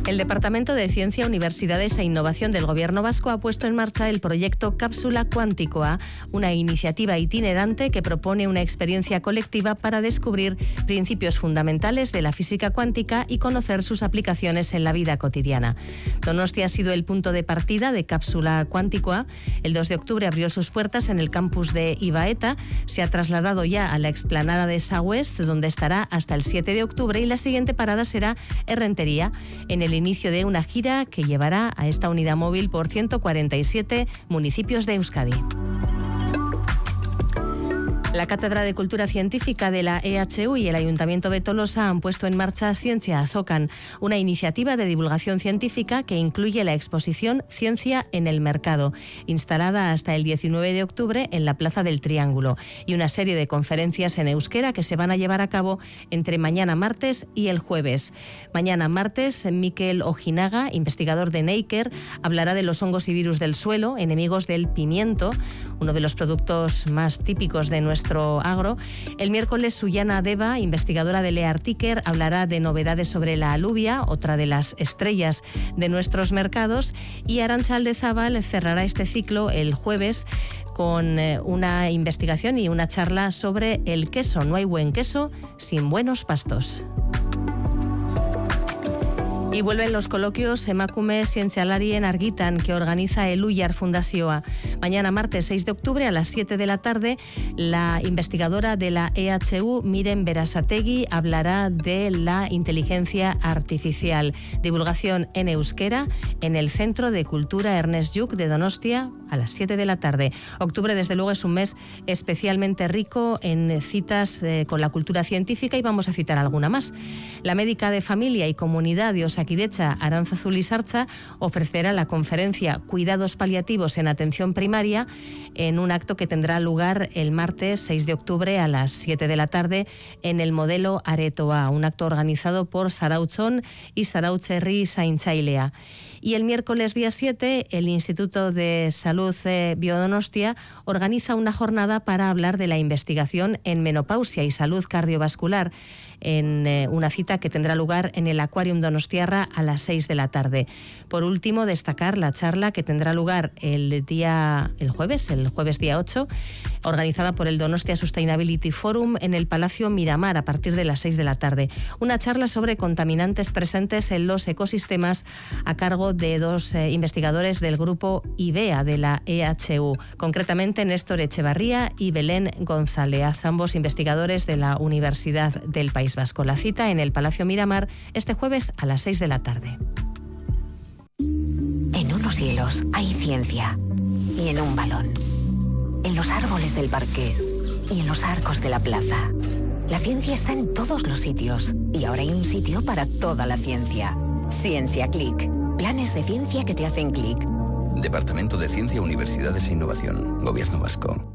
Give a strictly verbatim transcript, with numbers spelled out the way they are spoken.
El Departamento de Ciencia, Universidades e Innovación del Gobierno vasco ha puesto en marcha el proyecto Cápsula Cuánticoa, una iniciativa itinerante que propone una experiencia colectiva para descubrir principios fundamentales de la física cuántica y conocer sus aplicaciones en la vida cotidiana. Donostia ha sido el punto de partida de Cápsula Cuánticoa. El dos de octubre abrió sus puertas en el campus de Ibaeta, se ha trasladado ya a la explanada de Sagües, donde estará hasta el siete de octubre, y la siguiente parada será Errentería, en el inicio de una gira que llevará a esta unidad móvil por ciento cuarenta y siete municipios de Euskadi. La Cátedra de Cultura Científica de la E H U y el Ayuntamiento de Tolosa han puesto en marcha Ciencia Azokan, una iniciativa de divulgación científica que incluye la exposición Ciencia en el Mercado, instalada hasta el diecinueve de octubre en la Plaza del Triángulo, y una serie de conferencias en euskera que se van a llevar a cabo entre mañana martes y el jueves. Mañana martes, Mikel Ojinaga, investigador de Neiker, hablará de los hongos y virus del suelo, enemigos del pimiento, uno de los productos más típicos de nuestro agro. El miércoles, Suyana Deva, investigadora de Leartiker, hablará de novedades sobre la alubia, otra de las estrellas de nuestros mercados, y Arantxa Aldezábal cerrará este ciclo el jueves con una investigación y una charla sobre el queso. No hay buen queso sin buenos pastos. Y vuelven los coloquios Emakume Zientzialarien Argitan, que organiza el Ullar Fundazioa. Mañana martes seis de octubre a las siete de la tarde, la investigadora de la E H U, Miren Berasategui, hablará de la inteligencia artificial. Divulgación en euskera en el Centro de Cultura Ernest Lluch de Donostia a las siete de la tarde. Octubre, desde luego, es un mes especialmente rico en citas eh, con la cultura científica, y vamos a citar alguna más. La médica de familia y comunidad de Osakidecha, Arantza Izartza, ofrecerá la conferencia Cuidados paliativos en atención primaria en un acto que tendrá lugar el martes seis de octubre a las siete de la tarde en el modelo Aretoa, un acto organizado por Zarautzon y Zarautz-Herri Zaintzailea. Y el miércoles día siete, el Instituto de Salud eh, Biodonostia organiza una jornada para hablar de la investigación en menopausia y salud cardiovascular, en eh, una cita que tendrá lugar en el Aquarium Donostiarra a las seis de la tarde. Por último, destacar la charla que tendrá lugar el día el jueves, el jueves día ocho, organizada por el Donostia Sustainability Forum en el Palacio Miramar a partir de las seis de la tarde. Una charla sobre contaminantes presentes en los ecosistemas a cargo de dos eh, investigadores del grupo IBEA de la E H U, concretamente Néstor Echevarría y Belén González, ambos investigadores de la Universidad del País Vasco. La cita en el Palacio Miramar este jueves a las seis de la tarde. En unos hielos hay ciencia, y en un balón, en los árboles del parque y en los arcos de la plaza. La ciencia está en todos los sitios, y ahora hay un sitio para toda la ciencia. Ciencia Click. Planes de ciencia que te hacen clic. Departamento de Ciencia, Universidades e Innovación. Gobierno Vasco.